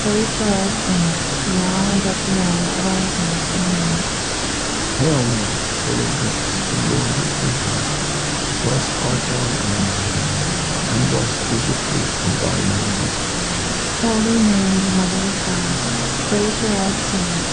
pray for us sinners, now and at the hour of our death. Amen. Hail Mary, full of grace, the Lord is with thee. Blessed art thou amongst women, and blessed is the fruit of thy womb, Jesus. Holy Mary, Mother of God, pray for us sinners,